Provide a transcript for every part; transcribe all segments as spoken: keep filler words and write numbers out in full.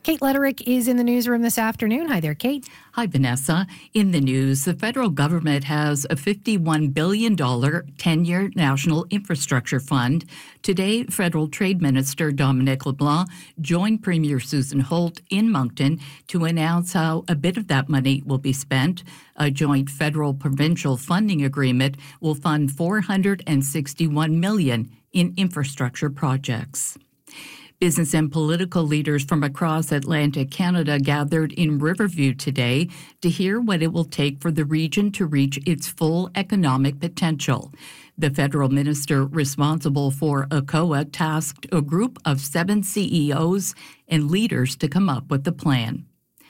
Kate Letterick is in the newsroom this afternoon. Hi there, Kate. Hi, Vanessa. In the news, the federal government has a fifty-one billion dollars ten-year national infrastructure fund. Today, Federal Trade Minister Dominic LeBlanc joined Premier Susan Holt in Moncton to announce how a bit of that money will be spent. A joint federal-provincial funding agreement will fund four hundred sixty-one million dollars in infrastructure projects. Business and political leaders from across Atlantic Canada gathered in Riverview today to hear what it will take for the region to reach its full economic potential. The federal minister responsible for A C O A tasked a group of seven C E Os and leaders to come up with a plan.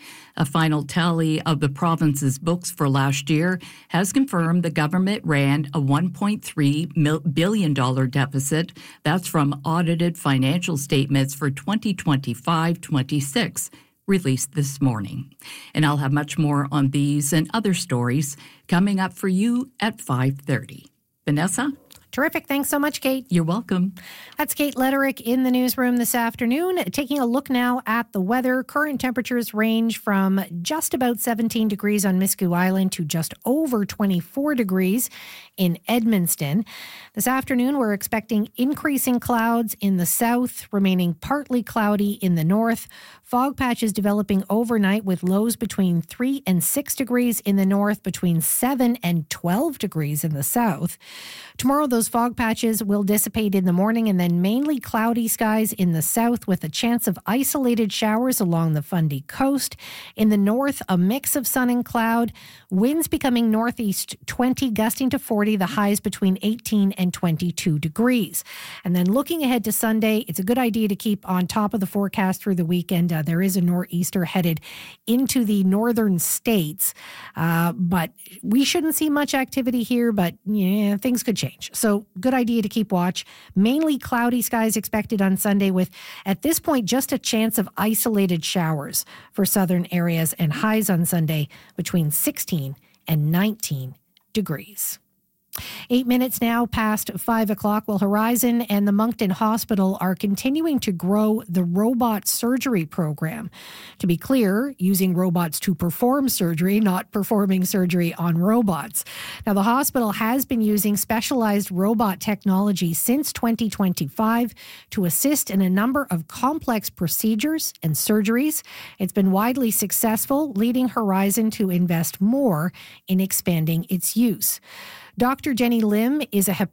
A final tally of the province's books for last year has confirmed the government ran a one point three billion dollars deficit. That's from audited financial statements for twenty twenty-five twenty-six, released this morning. And I'll have much more on these and other stories coming up for you at five thirty. Vanessa? Terrific. Thanks so much, Kate. You're welcome. That's Kate Letterick in the newsroom this afternoon. Taking a look now at the weather. Current temperatures range from just about seventeen degrees on Miscou Island to just over twenty-four degrees in Edmundston. This afternoon, we're expecting increasing clouds in the south, remaining partly cloudy in the north. Fog patches developing overnight with lows between three and six degrees in the north, between seven and twelve degrees in the south. Tomorrow, those fog patches will dissipate in the morning and then mainly cloudy skies in the south with a chance of isolated showers along the Fundy coast. In the north, a mix of sun and cloud. Winds becoming northeast twenty, gusting to forty, the highs between eighteen and twenty-two degrees. And then looking ahead to Sunday, it's a good idea to keep on top of the forecast through the weekend. Uh, there is a nor'easter headed into the northern states, uh, but we shouldn't see much activity here, but yeah, things could change. So good idea to keep watch. Mainly cloudy skies expected on Sunday with, at this point, just a chance of isolated showers for southern areas and highs on Sunday between sixteen and nineteen degrees. Eight minutes now past five o'clock. Well, Horizon and the Moncton Hospital are continuing to grow the robot surgery program. To be clear, using robots to perform surgery, not performing surgery on robots. Now, the hospital has been using specialized robot technology since twenty twenty-five to assist in a number of complex procedures and surgeries. It's been widely successful, leading Horizon to invest more in expanding its use. Doctor Jenny Lim is a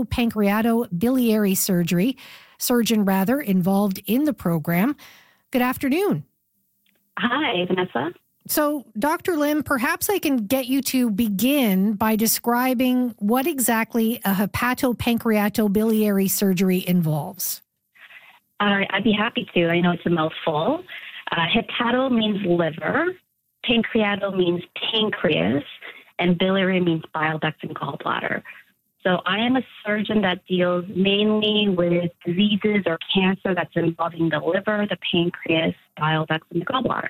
hepatopancreatobiliary surgery surgeon, rather, involved in the program. Good afternoon. Hi, Vanessa. So, Doctor Lim, perhaps I can get you to begin by describing what exactly a hepatopancreatobiliary surgery involves. Uh, I'd be happy to. I know it's a mouthful. Uh, hepato means liver. Pancreato means pancreas. And biliary means bile ducts and gallbladder. So I am a surgeon that deals mainly with diseases or cancer that's involving the liver, the pancreas, bile ducts, and the gallbladder.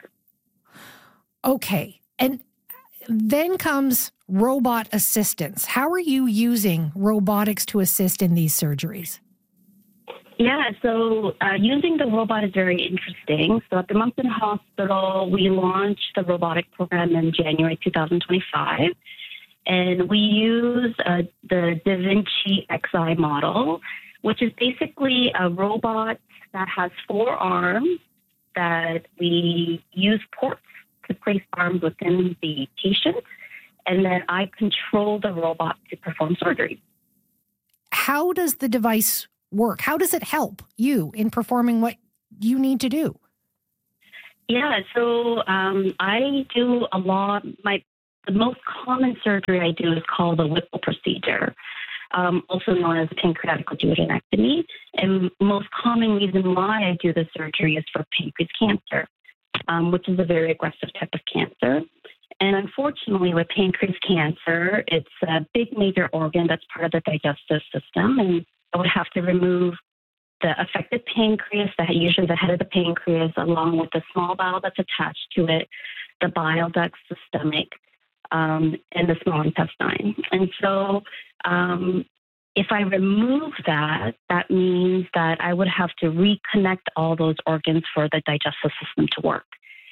Okay. And then comes robot assistance. How are you using robotics to assist in these surgeries? Yeah, so uh, using the robot is very interesting. So at the Moncton Hospital, we launched the robotic program in January twenty twenty-five, and we use uh, the Da Vinci X I model, which is basically a robot that has four arms that we use ports to place arms within the patient, and then I control the robot to perform surgery. How does the device work? How does it help you in performing what you need to do? Yeah, so um, I do a lot. My the most common surgery I do is called the Whipple procedure, um, also known as pancreatic duodenectomy. And most common reason why I do the surgery is for pancreas cancer, um, which is a very aggressive type of cancer. And unfortunately, with pancreas cancer, it's a big major organ that's part of the digestive system, and I would have to remove the affected pancreas, that usually the head of the pancreas, along with the small bowel that's attached to it, the bile ducts, the stomach, um, and the small intestine. And so um, if I remove that, that means that I would have to reconnect all those organs for the digestive system to work.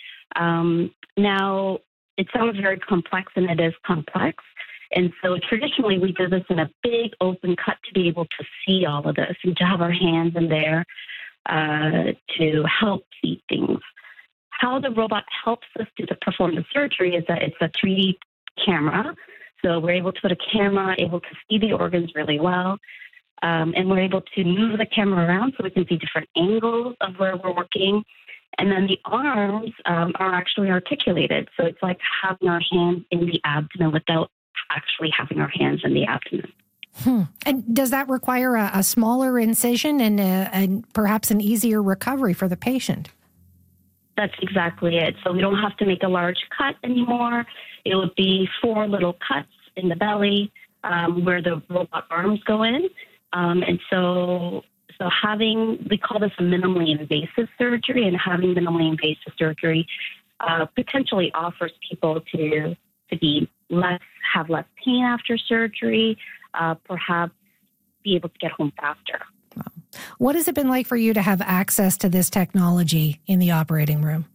Um, now, it sounds very complex, and it is complex. And so traditionally, we do this in a big open cut to be able to see all of this and to have our hands in there uh, to help see things. How the robot helps us to perform the surgery is that it's a three D camera. So we're able to put a camera, able to see the organs really well. Um, and we're able to move the camera around so we can see different angles of where we're working. And then the arms um, are actually articulated. So it's like having our hands in the abdomen without actually having our hands in the abdomen. Hmm. And does that require a, a smaller incision and, a, and perhaps an easier recovery for the patient? That's exactly it. So we don't have to make a large cut anymore. It would be four little cuts in the belly um, where the robot arms go in. Um, and so so having, we call this a minimally invasive surgery, and having minimally invasive surgery uh, potentially offers people to to be less, have less pain after surgery, uh, perhaps be able to get home faster. Wow. What has it been like for you to have access to this technology in the operating room?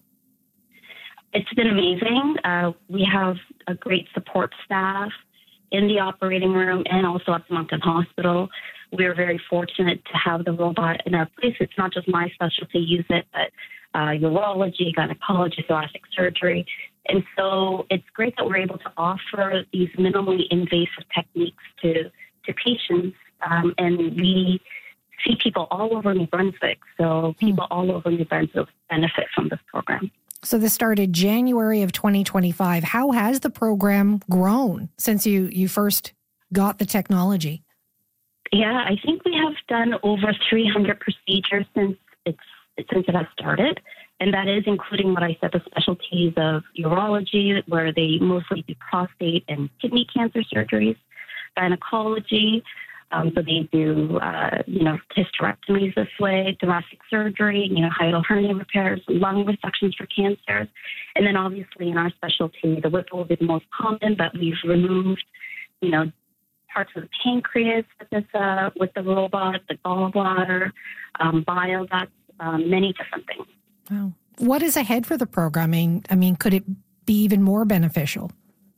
It's been amazing. Uh, we have a great support staff in the operating room and also at the Moncton Hospital. We're very fortunate to have the robot in our place. It's not just my specialty use it, but uh, urology, gynecology, thoracic surgery. And so it's great that we're able to offer these minimally invasive techniques to, to patients. Um, and we see people all over New Brunswick. So people all over New Brunswick benefit from this program. So this started January of twenty twenty-five. How has the program grown since you, you first got the technology? Yeah, I think we have done over three hundred procedures since it's since it has started. And that is including what I said, the specialties of urology, where they mostly do prostate and kidney cancer surgeries, gynecology, Um, so they do, uh, you know, hysterectomies this way, thoracic surgery, you know, hiatal hernia repairs, lung resections for cancers. And then obviously in our specialty, the Whipple will be the most common, but we've removed, you know, parts of the pancreas with this, uh, with the robot, the gallbladder, um, bile ducts, um, many different things. Wow. What is ahead for the programming? I mean, could it be even more beneficial?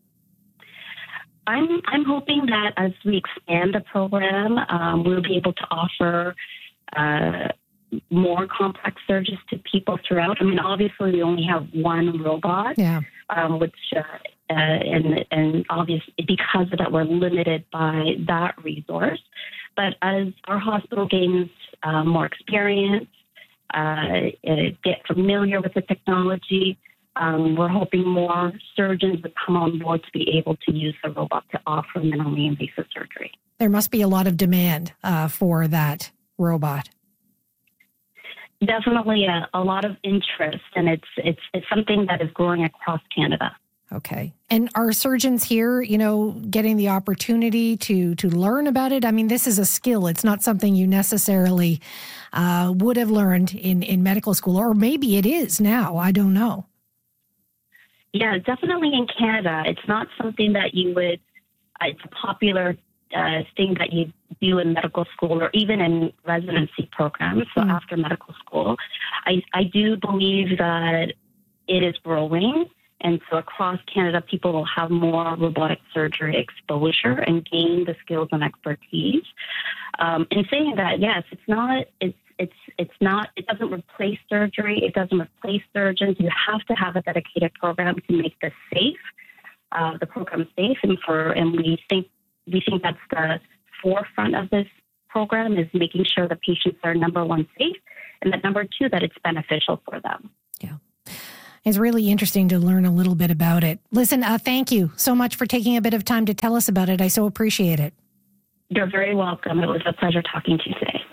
I'm I'm hoping that as we expand the program, um, we'll be able to offer uh, more complex surgeries to people throughout. I mean, obviously, we only have one robot, yeah. um, which uh, uh, and and obviously because of that, we're limited by that resource. But as our hospital gains uh, more experience, uh, get familiar with the technology, Um, we're hoping more surgeons would come on board to be able to use the robot to offer minimally invasive surgery. There must be a lot of demand uh, for that robot. Definitely a, a lot of interest, and it's it's it's something that is growing across Canada. Okay. And are surgeons here, you know, getting the opportunity to to learn about it? I mean, this is a skill. It's not something you necessarily uh, would have learned in, in medical school, or maybe it is now. I don't know. Yeah, definitely in Canada. It's not something that you would, uh, it's a popular uh, thing that you do in medical school or even in residency programs. So mm. after medical school, I, I do believe that it is growing. And so across Canada, people will have more robotic surgery exposure and gain the skills and expertise. Um, in saying that, yes, it's not, it's, It's it's not, it doesn't replace surgery. It doesn't replace surgeons. You have to have a dedicated program to make this safe, uh, the program safe. And for, and we think, we think that's the forefront of this program is making sure the patients are number one safe and that number two, that it's beneficial for them. Yeah. It's really interesting to learn a little bit about it. Listen, uh, thank you so much for taking a bit of time to tell us about it. I so appreciate it. You're very welcome. It was a pleasure talking to you today.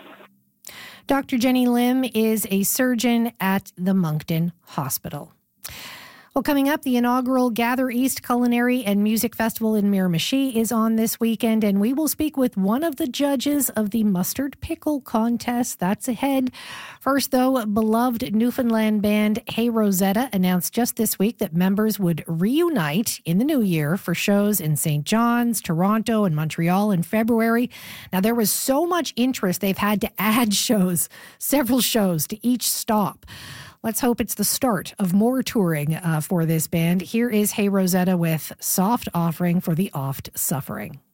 Doctor Jenny Lim is a surgeon at the Moncton Hospital. Well, coming up, the inaugural Gather East Culinary and Music Festival in Miramichi is on this weekend, and we will speak with one of the judges of the Mustard Pickle Contest. That's ahead. First, though, beloved Newfoundland band Hey Rosetta announced just this week that members would reunite in the new year for shows in Saint John's, Toronto, and Montreal in February. Now, there was so much interest, they've had to add shows, several shows to each stop. Let's hope it's the start of more touring uh, for this band. Here is Hey Rosetta with Soft Offering for the Oft Suffering.